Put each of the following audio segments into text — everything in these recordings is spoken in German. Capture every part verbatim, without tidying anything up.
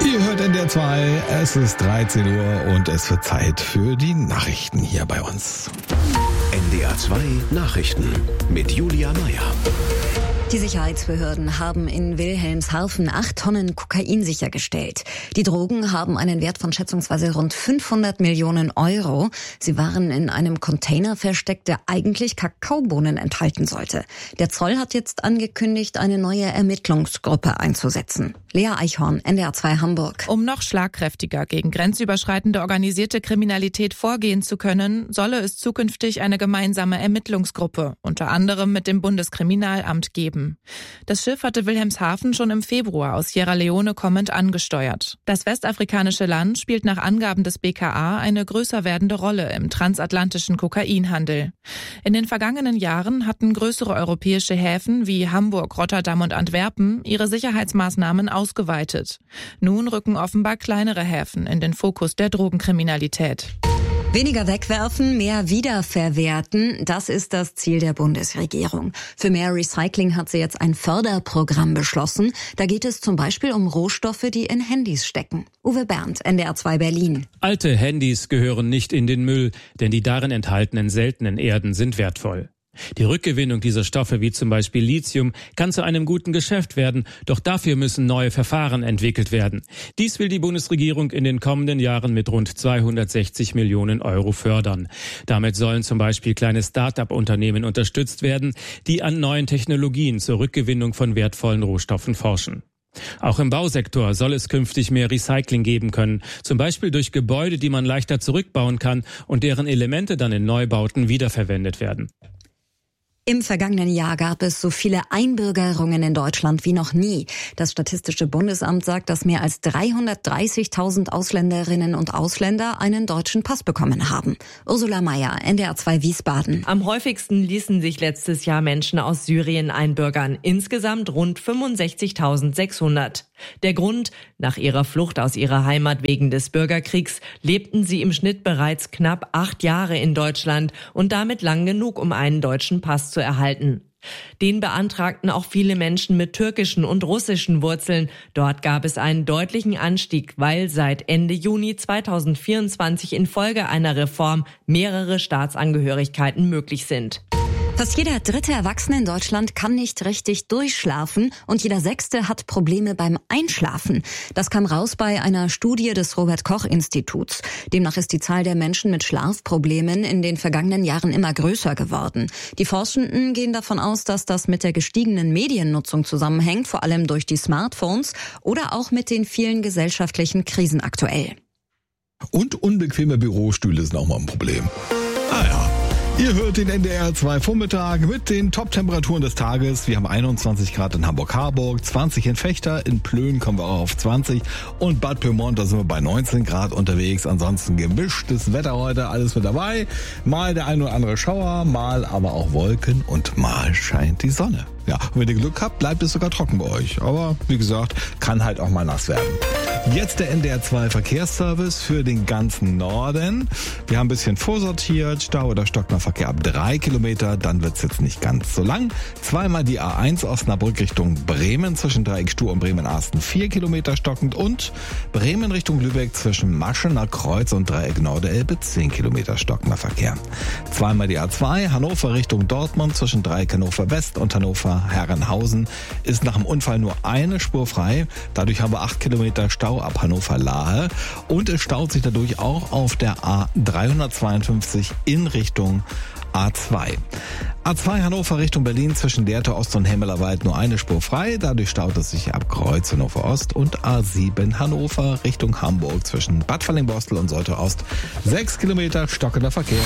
Ihr hört N D R zwei, es ist dreizehn Uhr und es wird Zeit für die Nachrichten hier bei uns. N D R zwei Nachrichten mit Julia Meyer. Die Sicherheitsbehörden haben in Wilhelmshaven acht Tonnen Kokain sichergestellt. Die Drogen haben einen Wert von schätzungsweise rund fünfhundert Millionen Euro. Sie waren in einem Container versteckt, der eigentlich Kakaobohnen enthalten sollte. Der Zoll hat jetzt angekündigt, eine neue Ermittlungsgruppe einzusetzen. Lea Eichhorn, N D R zwei Hamburg. Um noch schlagkräftiger gegen grenzüberschreitende organisierte Kriminalität vorgehen zu können, solle es zukünftig eine gemeinsame Ermittlungsgruppe, unter anderem mit dem Bundeskriminalamt, geben. Das Schiff hatte Wilhelmshaven schon im Februar aus Sierra Leone kommend angesteuert. Das westafrikanische Land spielt nach Angaben des B K A eine größer werdende Rolle im transatlantischen Kokainhandel. In den vergangenen Jahren hatten größere europäische Häfen wie Hamburg, Rotterdam und Antwerpen ihre Sicherheitsmaßnahmen ausgeweitet. Nun rücken offenbar kleinere Häfen in den Fokus der Drogenkriminalität. Weniger wegwerfen, mehr wiederverwerten, das ist das Ziel der Bundesregierung. Für mehr Recycling hat sie jetzt ein Förderprogramm beschlossen. Da geht es zum Beispiel um Rohstoffe, die in Handys stecken. Uwe Bernd, N D R zwei Berlin. Alte Handys gehören nicht in den Müll, denn die darin enthaltenen seltenen Erden sind wertvoll. Die Rückgewinnung dieser Stoffe wie zum Beispiel Lithium kann zu einem guten Geschäft werden, doch dafür müssen neue Verfahren entwickelt werden. Dies will die Bundesregierung in den kommenden Jahren mit rund zweihundertsechzig Millionen Euro fördern. Damit sollen zum Beispiel kleine Start-up-Unternehmen unterstützt werden, die an neuen Technologien zur Rückgewinnung von wertvollen Rohstoffen forschen. Auch im Bausektor soll es künftig mehr Recycling geben können, zum Beispiel durch Gebäude, die man leichter zurückbauen kann und deren Elemente dann in Neubauten wiederverwendet werden. Im vergangenen Jahr gab es so viele Einbürgerungen in Deutschland wie noch nie. Das Statistische Bundesamt sagt, dass mehr als dreihundertdreißigtausend Ausländerinnen und Ausländer einen deutschen Pass bekommen haben. Ursula Mayer, N D R zwei Wiesbaden. Am häufigsten ließen sich letztes Jahr Menschen aus Syrien einbürgern. Insgesamt rund fünfundsechzigtausendsechshundert. Der Grund: Nach ihrer Flucht aus ihrer Heimat wegen des Bürgerkriegs lebten sie im Schnitt bereits knapp acht Jahre in Deutschland und damit lang genug, um einen deutschen Pass zu erhalten. Den beantragten auch viele Menschen mit türkischen und russischen Wurzeln. Dort gab es einen deutlichen Anstieg, weil seit Ende Juni zweitausendvierundzwanzig infolge einer Reform mehrere Staatsangehörigkeiten möglich sind. Fast jeder dritte Erwachsene in Deutschland kann nicht richtig durchschlafen und jeder sechste hat Probleme beim Einschlafen. Das kam raus bei einer Studie des Robert-Koch-Instituts. Demnach ist die Zahl der Menschen mit Schlafproblemen in den vergangenen Jahren immer größer geworden. Die Forschenden gehen davon aus, dass das mit der gestiegenen Mediennutzung zusammenhängt, vor allem durch die Smartphones oder auch mit den vielen gesellschaftlichen Krisen aktuell. Und unbequeme Bürostühle sind auch mal ein Problem. Ah ja. Ihr hört den N D R zwei Vormittag mit den Top-Temperaturen des Tages. Wir haben einundzwanzig Grad in Hamburg-Harburg, zwanzig in Vechta, in Plön kommen wir auch auf zwanzig und Bad Pyrmont, da sind wir bei neunzehn Grad unterwegs. Ansonsten gemischtes Wetter heute, alles mit dabei. Mal der ein oder andere Schauer, mal aber auch Wolken und mal scheint die Sonne. Ja, und wenn ihr Glück habt, bleibt es sogar trocken bei euch. Aber wie gesagt, kann halt auch mal nass werden. Jetzt der N D R zwei Verkehrsservice für den ganzen Norden. Wir haben ein bisschen vorsortiert. Stau oder Stocknerverkehr ab drei Kilometer. Dann wird's jetzt nicht ganz so lang. Zweimal die A eins Osnabrück Richtung Bremen zwischen Dreieck Stuhr und Bremen-Arsten vier Kilometer stockend. Und Bremen Richtung Lübeck zwischen Maschener Kreuz und Dreieck Norderelbe zehn Kilometer stockender Verkehr. Zweimal die A zwei Hannover Richtung Dortmund zwischen Dreieck Hannover West und Hannover Herrenhausen ist nach dem Unfall nur eine Spur frei. Dadurch haben wir acht Kilometer Stau ab Hannover-Lahe und es staut sich dadurch auch auf der A dreihundertzweiundfünfzig in Richtung A zwei. A zwei Hannover Richtung Berlin zwischen Lehrte Ost und Hemmelerwald nur eine Spur frei. Dadurch staut es sich ab Kreuz Hannover Ost und A sieben Hannover Richtung Hamburg zwischen Bad Fallingbostel und Solte Ost. Sechs Kilometer stockender Verkehr.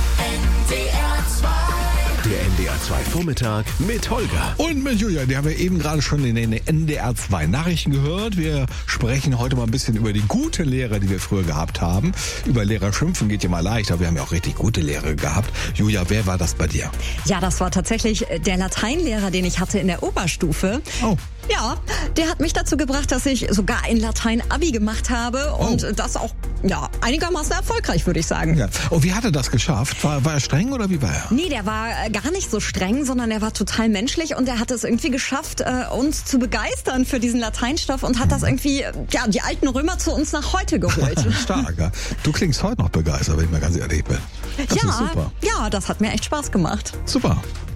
Der N D R zwei Vormittag mit Holger. Und mit Julia, die haben wir eben gerade schon in den N D R zwei Nachrichten gehört. Wir sprechen heute mal ein bisschen über die gute Lehre, die wir früher gehabt haben. Über Lehrer schimpfen geht ja mal leicht, aber wir haben ja auch richtig gute Lehre gehabt. Julia, wer war das bei dir? Ja, das war tatsächlich der Lateinlehrer, den ich hatte in der Oberstufe. Oh. Ja, der hat mich dazu gebracht, dass ich sogar in Latein Abi gemacht habe und oh. das auch ja, einigermaßen erfolgreich, würde ich sagen. Ja. Und wie hat er das geschafft? War, war er streng oder wie war er? Nee, der war gar nicht so streng, sondern er war total menschlich und er hat es irgendwie geschafft, äh, uns zu begeistern für diesen Lateinstoff und hat das irgendwie, ja, die alten Römer zu uns nach heute geholt. Stark, ja. Du klingst heute noch begeistert, wenn ich mal ganz ehrlich bin. Das ja, ist super. Ja, das hat mir echt Spaß gemacht. Super.